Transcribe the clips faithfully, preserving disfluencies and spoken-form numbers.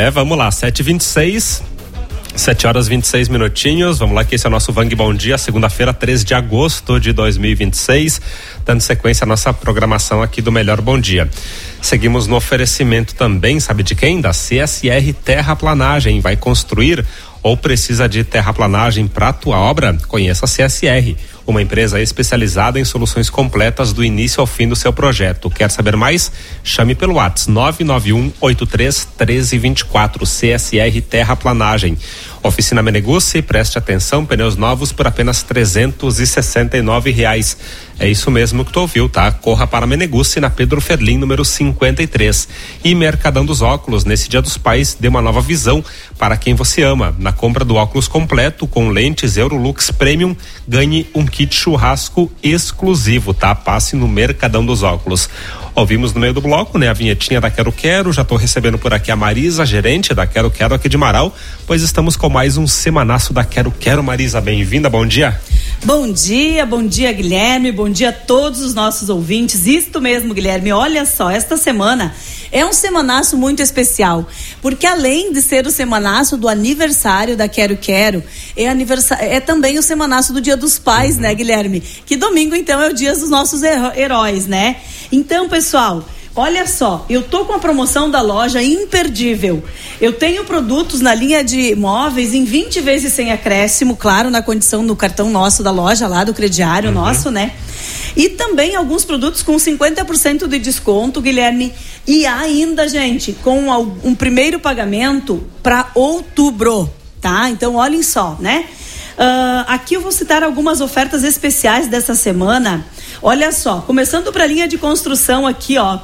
É, vamos lá, sete e vinte e seis, sete horas e vinte e seis minutinhos, vamos lá que esse é o nosso Vang Bom Dia, segunda-feira, treze de agosto de dois mil e vinte e seis, dando sequência à nossa programação aqui do Melhor Bom Dia. Seguimos no oferecimento também, sabe de quem? Da C S R Terraplanagem. Vai construir ou precisa de terraplanagem para a tua obra? Conheça a C S R, uma empresa especializada em soluções completas do início ao fim do seu projeto. Quer saber mais? Chame pelo WhatsApp nove nove um oito três um três dois quatro. C S R Terraplanagem. Oficina Meneguzzi, preste atenção, pneus novos por apenas trezentos e sessenta e nove reais. É isso mesmo que tu ouviu, tá? Corra para Meneguzzi na Pedro Ferlin, número cinquenta e três. E Mercadão dos Óculos, nesse Dia dos Pais, dê uma nova visão para quem você ama. Na compra do óculos completo com lentes Eurolux Premium, ganhe um kit churrasco exclusivo, tá? Passe no Mercadão dos Óculos. Ouvimos no meio do bloco, né? A vinhetinha da Quero Quero, já tô recebendo por aqui a Marisa, gerente da Quero Quero aqui de Marau, pois estamos com mais um semanaço da Quero Quero. Marisa, bem-vinda, bom dia. Bom dia, bom dia, Guilherme, bom dia a todos os nossos ouvintes. Isto mesmo, Guilherme, olha só, esta semana é um semanaço muito especial, porque além de ser o semanaço do aniversário da Quero Quero, é, aniversário, é também o semanaço do Dia dos Pais, uhum. né, Guilherme? Que domingo, então, é o dia dos nossos heróis, né? Então, pessoal, olha só, eu tô com a promoção da loja imperdível. Eu tenho produtos na linha de móveis em vinte vezes sem acréscimo, claro, na condição no cartão nosso da loja lá do crediário uhum. nosso, né? E também alguns produtos com cinquenta por cento de desconto, Guilherme. E ainda, gente, com um primeiro pagamento para outubro, tá? Então, olhem só, né? Uh, aqui eu vou citar algumas ofertas especiais dessa semana. Olha só, começando para a linha de construção aqui, ó.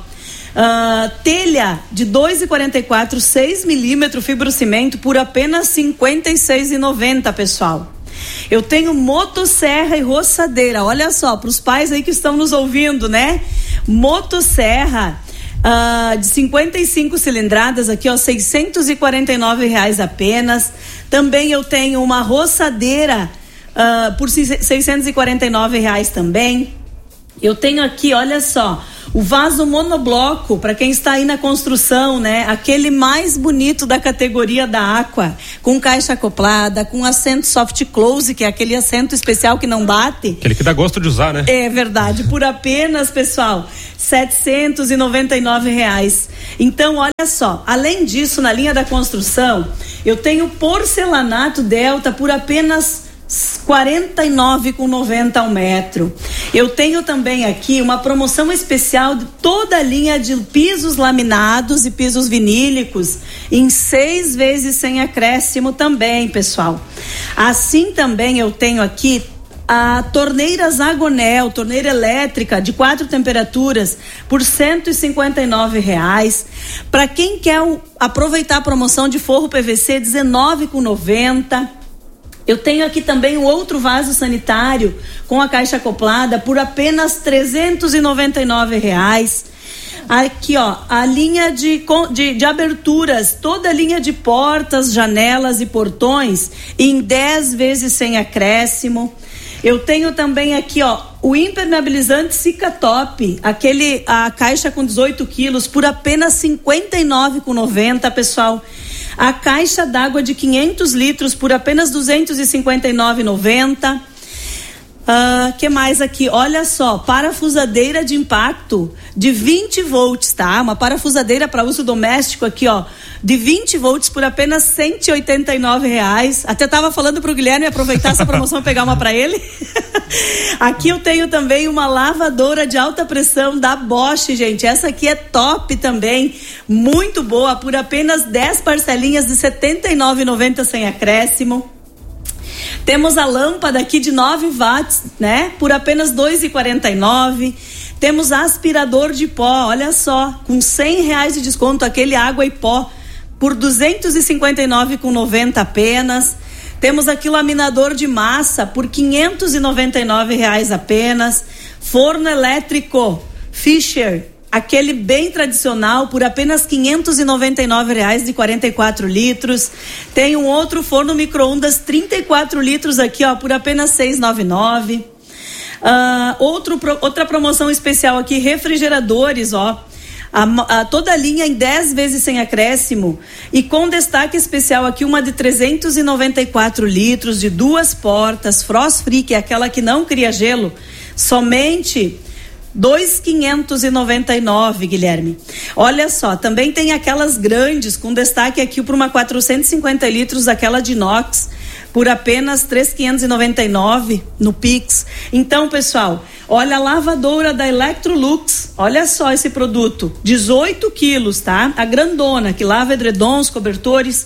Uh, telha de dois e quarenta e quatro, seis milímetros fibrocimento por apenas cinquenta e seis reais e noventa centavos, pessoal. Eu tenho motosserra e roçadeira. Olha só, para os pais aí que estão nos ouvindo, né? Motosserra uh, de cinquenta e cinco cilindradas aqui, ó, seiscentos e quarenta e nove reais apenas. Também eu tenho uma roçadeira uh, por seiscentos e quarenta e nove reais também. Eu tenho aqui, olha só, o vaso monobloco, para quem está aí na construção, né? Aquele mais bonito da categoria da Aqua, com caixa acoplada, com assento soft close, que é aquele assento especial que não bate. Aquele que dá gosto de usar, né? É verdade, por apenas, pessoal, setecentos e noventa e nove reais. Então, olha só, além disso, na linha da construção, eu tenho porcelanato Delta por apenas quarenta e nove reais e noventa centavos ao metro. Eu tenho também aqui uma promoção especial de toda a linha de pisos laminados e pisos vinílicos em seis vezes sem acréscimo também, pessoal. Assim também eu tenho aqui a torneira Zagonel, torneira elétrica de quatro temperaturas por cento e cinquenta e nove reais. Para quem quer aproveitar a promoção de forro P V C, dezenove reais e noventa centavos. Eu tenho aqui também um outro vaso sanitário com a caixa acoplada por apenas trezentos e noventa e nove reais. Aqui, ó, a linha de, de, de aberturas, toda a linha de portas, janelas e portões em dez vezes sem acréscimo. Eu tenho também aqui, ó, o impermeabilizante Cicatop, aquele, a caixa com dezoito quilos por apenas cinquenta e nove reais e noventa centavos, pessoal. A caixa d'água de quinhentos litros por apenas duzentos e cinquenta e nove reais e noventa centavos. Uh, que mais aqui? Olha só, parafusadeira de impacto de vinte volts, tá? Uma parafusadeira para uso doméstico aqui, ó, de vinte volts por apenas cento e oitenta e nove reais. Até tava falando pro Guilherme aproveitar essa promoção e pegar uma para ele. Aqui eu tenho também uma lavadora de alta pressão da Bosch, gente. Essa aqui é top também, muito boa, por apenas dez parcelinhas de setenta e nove reais e noventa centavos sem acréscimo. Temos a lâmpada aqui de nove watts, né? Por apenas dois reais e quarenta e nove centavos. Temos aspirador de pó, olha só, com cem reais de desconto, aquele água e pó, por duzentos e cinquenta e nove reais e noventa centavos apenas. Temos aqui laminador de massa por quinhentos e noventa e nove reais apenas. Forno elétrico Fischer, aquele bem tradicional, por apenas quinhentos e noventa e nove reais de quarenta e quatro litros. Tem um outro forno micro-ondas trinta e quatro litros aqui, ó, por apenas seiscentos e noventa e nove reais. Uh, outro, outra promoção especial aqui, refrigeradores, ó. A, a, toda a linha em dez vezes sem acréscimo e com destaque especial aqui uma de trezentos e noventa e quatro litros de duas portas, frost free, que é aquela que não cria gelo, somente dois mil quinhentos e noventa e nove, Guilherme. Olha só, também tem aquelas grandes com destaque aqui para uma quatrocentos e cinquenta litros, aquela de inox, por apenas três mil quinhentos e noventa e nove no Pix. Então, pessoal, olha a lavadora da Electrolux, olha só esse produto, dezoito quilos, tá? A grandona, que lava edredons, cobertores,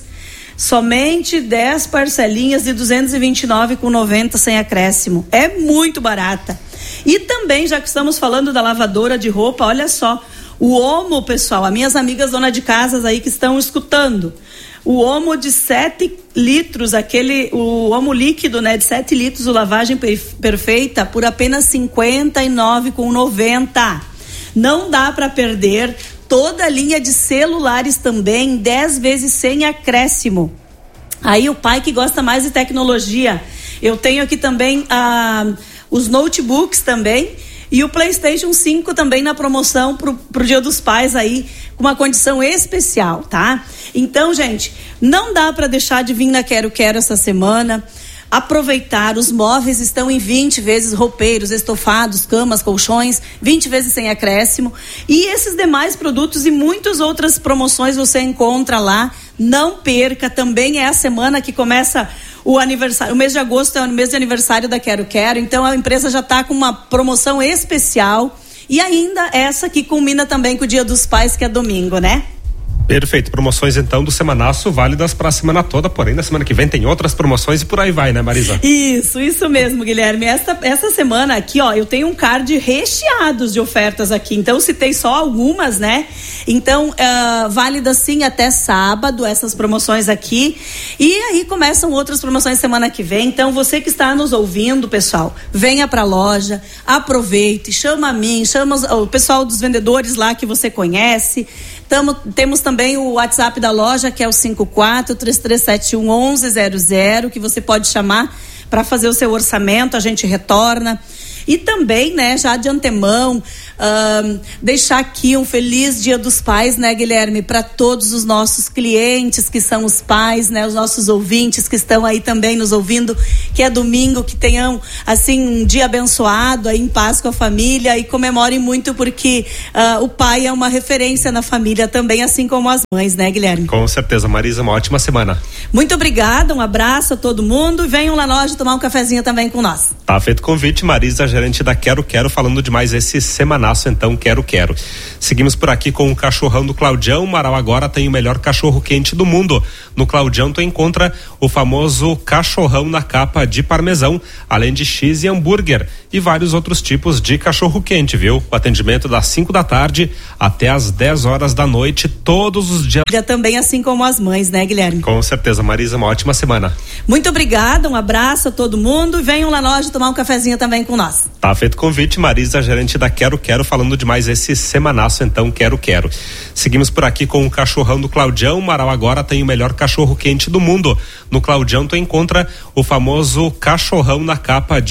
somente dez parcelinhas de duzentos e vinte e nove reais e noventa centavos sem acréscimo. É muito barata. E também, já que estamos falando da lavadora de roupa, olha só, o Omo, pessoal, as minhas amigas dona de casas aí que estão escutando, o Omo de sete litros, aquele, o Omo líquido, né, de sete litros, o lavagem perfeita, por apenas cinquenta e nove reais e noventa centavos. Não dá para perder toda a linha de celulares também, dez vezes sem acréscimo. Aí o pai que gosta mais de tecnologia, eu tenho aqui também a, os notebooks também, e o PlayStation cinco também na promoção pro, pro Dia dos Pais aí, com uma condição especial, tá? Então, gente, não dá para deixar de vir na Quero Quero essa semana. Aproveitar, os móveis estão em vinte vezes, roupeiros, estofados, camas, colchões, vinte vezes sem acréscimo. E esses demais produtos e muitas outras promoções você encontra lá. Não perca, também é a semana que começa o aniversário, o mês de agosto é o mês de aniversário da Quero Quero, então a empresa já está com uma promoção especial e ainda essa que culmina também com o Dia dos Pais, que é domingo, né? Perfeito, promoções então do semanaço válidas para a semana toda, porém na semana que vem tem outras promoções e por aí vai, né, Marisa? Isso, isso mesmo, Guilherme. Essa, essa semana aqui, ó, eu tenho um card recheado de ofertas aqui, então citei só algumas, né? Então, uh, válidas sim até sábado, essas promoções aqui, e aí começam outras promoções semana que vem. Então, você que está nos ouvindo, pessoal, venha pra loja, aproveite, chama a mim, chama os, o pessoal dos vendedores lá que você conhece. Tamo, temos também o WhatsApp da loja, que é o cinco quatro, três três sete um, um um zero zero, que você pode chamar para fazer o seu orçamento, a gente retorna. E também, né, já de antemão, uh, deixar aqui um feliz Dia dos Pais, né, Guilherme, para todos os nossos clientes que são os pais, né, os nossos ouvintes que estão aí também nos ouvindo, que é domingo, que tenham, assim, um dia abençoado, aí em paz com a família, e comemorem muito porque uh, o pai é uma referência na família também, assim como as mães, né, Guilherme? Com certeza, Marisa, uma ótima semana. Muito obrigada, um abraço a todo mundo e venham lá na loja tomar um cafezinho também com nós. Tá feito o convite, Marisa, gerente da Quero Quero, falando de mais esse semanaço, então, Quero Quero. Seguimos por aqui com o cachorrão do Claudião. O Marau agora tem o melhor cachorro quente do mundo. No Claudião tu encontra o famoso cachorrão na capa de parmesão, além de X e hambúrguer e vários outros tipos de cachorro quente, viu? O atendimento das cinco da tarde até as dez horas da noite, todos os dias. Também assim como as mães, né, Guilherme? Com certeza, Marisa, uma ótima semana. Muito obrigada, um abraço a todo mundo e venham lá na loja tomar um cafezinho também com nós. Tá feito convite, Marisa, gerente da Quero Quero, falando de mais esse semanaço, então, Quero Quero. Seguimos por aqui com o cachorrão do Claudião. O Marau agora tem o melhor cachorro quente do mundo. No Claudião tu encontra o famoso cachorrão na capa de